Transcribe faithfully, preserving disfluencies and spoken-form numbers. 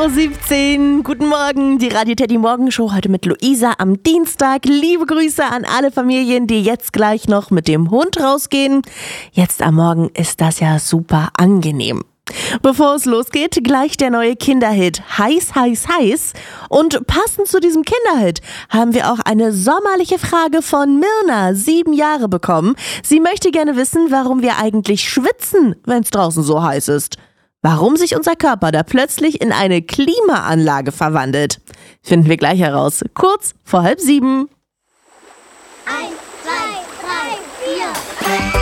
siebzehn, guten Morgen, die Radio Teddy Morgenshow heute mit Luisa am Dienstag. Liebe Grüße an alle Familien, die jetzt gleich noch mit dem Hund rausgehen. Jetzt am Morgen ist das ja super angenehm. Bevor es losgeht, gleich der neue Kinderhit Heiß, heiß, heiß. Und passend zu diesem Kinderhit haben wir auch eine sommerliche Frage von Mirna, sieben Jahre, bekommen. Sie möchte gerne wissen, warum wir eigentlich schwitzen, wenn es draußen so heiß ist. Warum sich unser Körper da plötzlich in eine Klimaanlage verwandelt, finden wir gleich heraus. Kurz vor halb sieben. Eins, zwei, drei, vier.